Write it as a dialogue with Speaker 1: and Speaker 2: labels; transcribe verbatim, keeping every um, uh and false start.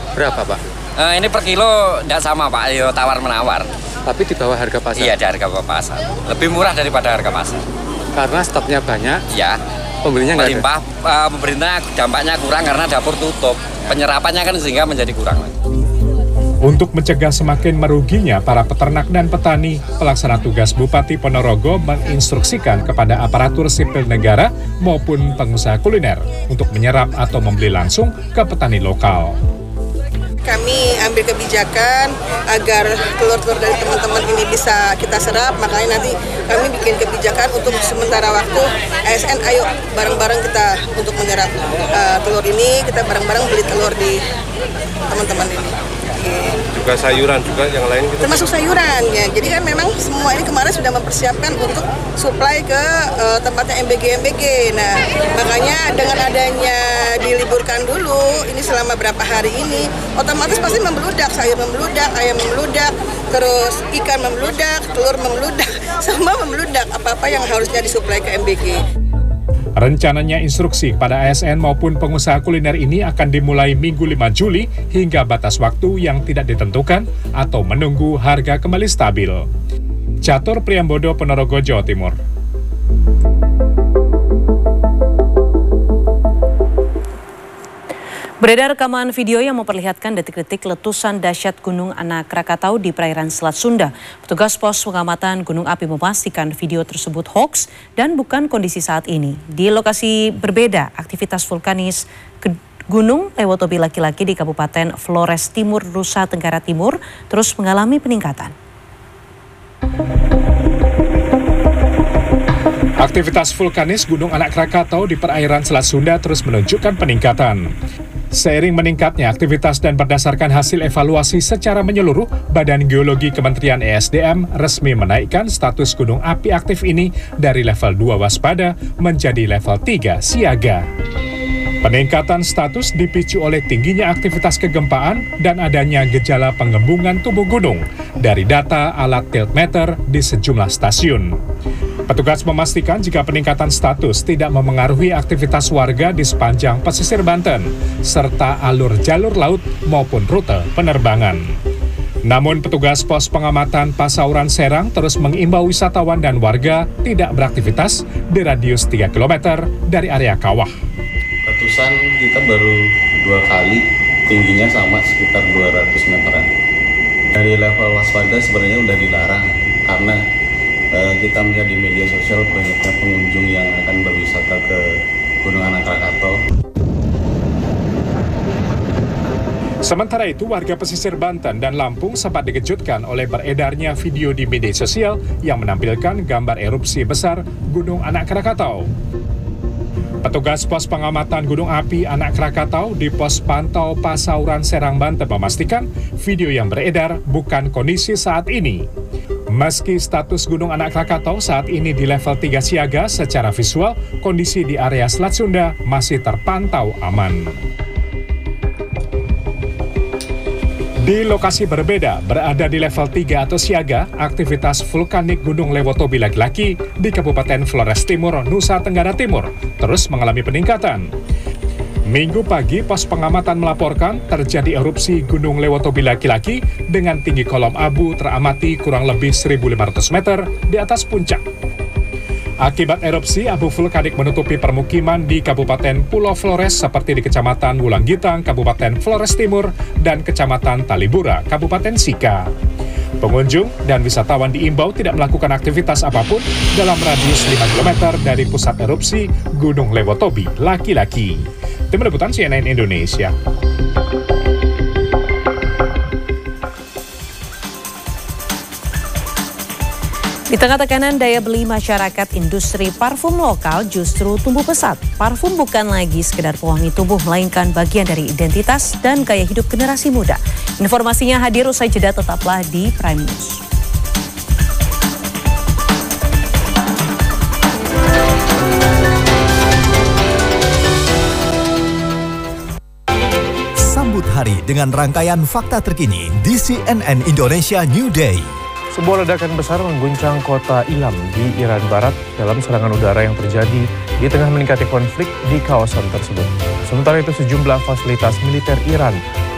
Speaker 1: Berapa, Pak?
Speaker 2: Uh, ini per kilo tidak sama, Pak. Yo tawar-menawar.
Speaker 1: Tapi di bawah harga pasar?
Speaker 2: Iya, di harga pasar. Lebih murah daripada harga pasar.
Speaker 1: Karena stoknya banyak?
Speaker 2: Ya.
Speaker 1: Pembelinya nggak ada?
Speaker 2: Melimpah, uh, pemerintah dampaknya kurang karena dapur tutup. Penyerapannya kan sehingga menjadi kurang.
Speaker 3: Untuk mencegah semakin meruginya para peternak dan petani, pelaksana tugas Bupati Ponorogo menginstruksikan kepada aparatur sipil negara maupun pengusaha kuliner untuk menyerap atau membeli langsung ke petani lokal.
Speaker 4: Kami ambil kebijakan agar telur-telur dari teman-teman ini bisa kita serap, makanya nanti kami bikin kebijakan untuk sementara waktu A S N ayo bareng-bareng kita untuk menyerap uh, telur ini, kita bareng-bareng beli telur di teman-teman ini.
Speaker 5: Juga sayuran juga yang lain gitu.
Speaker 4: Termasuk sayuran ya. Jadi kan memang semua ini kemarin sudah mempersiapkan untuk suplai ke uh, tempatnya M B G M B G. Nah, makanya dengan adanya diliburkan dulu ini selama berapa hari ini, otomatis pasti membeludak, sayur membeludak, ayam membeludak, terus ikan membeludak, telur membeludak, semua membeludak apa-apa yang harusnya disuplai ke M B G.
Speaker 3: Rencananya instruksi kepada A S N maupun pengusaha kuliner ini akan dimulai Minggu lima Juli hingga batas waktu yang tidak ditentukan atau menunggu harga kembali stabil. Catur Priambodo, Ponorogo, Jawa Timur.
Speaker 6: Beredar rekaman video yang memperlihatkan detik-detik letusan dahsyat Gunung Anak Krakatau di perairan Selat Sunda. Petugas pos pengamatan gunung api memastikan video tersebut hoax dan bukan kondisi saat ini. Di lokasi berbeda, aktivitas vulkanis ke Gunung Lewotobi laki-laki di Kabupaten Flores Timur, Nusa Tenggara Timur terus mengalami peningkatan.
Speaker 3: Aktivitas vulkanis Gunung Anak Krakatau di perairan Selat Sunda terus menunjukkan peningkatan. Seiring meningkatnya aktivitas dan berdasarkan hasil evaluasi secara menyeluruh, Badan Geologi Kementerian E S D M resmi menaikkan status gunung api aktif ini dari level dua waspada menjadi level tiga siaga. Peningkatan status dipicu oleh tingginya aktivitas kegempaan dan adanya gejala penggembungan tubuh gunung dari data alat tiltmeter di sejumlah stasiun. Petugas memastikan jika peningkatan status tidak memengaruhi aktivitas warga di sepanjang pesisir Banten, serta alur jalur laut maupun rute penerbangan. Namun petugas pos pengamatan Pasauran Serang terus mengimbau wisatawan dan warga tidak beraktivitas di radius tiga kilometer dari area kawah.
Speaker 7: Letusan kita baru dua kali, tingginya sama sekitar dua ratus meteran. Dari level waspada sebenarnya udah dilarang karena uh, kita melihat di media sosial banyaknya pengunjung yang akan berwisata ke Gunung Anak Krakatau.
Speaker 3: Sementara itu, warga pesisir Banten dan Lampung sempat dikejutkan oleh beredarnya video di media sosial yang menampilkan gambar erupsi besar Gunung Anak Krakatau. Petugas pos pengamatan Gunung Api Anak Krakatau di pos pantau Pasauran Serang, Banten memastikan video yang beredar bukan kondisi saat ini. Meski status Gunung Anak Krakatau saat ini di level tiga siaga, secara visual kondisi di area Selat Sunda masih terpantau aman. Di lokasi berbeda, berada di level tiga atau siaga, aktivitas vulkanik Gunung Lewotobi laki-laki di Kabupaten Flores Timur, Nusa Tenggara Timur, terus mengalami peningkatan. Minggu pagi, pos pengamatan melaporkan terjadi erupsi Gunung Lewotobi laki-laki dengan tinggi kolom abu teramati kurang lebih seribu lima ratus meter di atas puncak. Akibat erupsi, abu vulkanik menutupi permukiman di Kabupaten Pulau Flores seperti di Kecamatan Wulanggitang, Kabupaten Flores Timur, dan Kecamatan Talibura, Kabupaten Sika. Pengunjung dan wisatawan diimbau tidak melakukan aktivitas apapun dalam radius lima kilometer dari pusat erupsi Gunung Lewotobi laki-laki. Tim Liputan C N N Indonesia.
Speaker 6: Di tengah tekanan daya beli masyarakat, industri parfum lokal justru tumbuh pesat. Parfum bukan lagi sekedar pewangi tubuh, melainkan bagian dari identitas dan gaya hidup generasi muda. Informasinya hadir usai jeda, tetaplah di Prime News.
Speaker 8: Sambut hari dengan rangkaian fakta terkini di C N N Indonesia New Day.
Speaker 9: Sebuah ledakan besar mengguncang kota Ilam di Iran Barat dalam serangan udara yang terjadi di tengah meningkatnya konflik di kawasan tersebut. Sementara itu, sejumlah fasilitas militer Iran